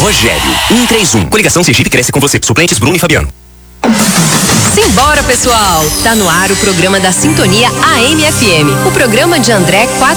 Rogério, 131. Coligação Sergipe cresce com você. Suplentes Bruno e Fabiano. Simbora, pessoal! Tá no ar o programa da Sintonia AM/FM. O programa de André 4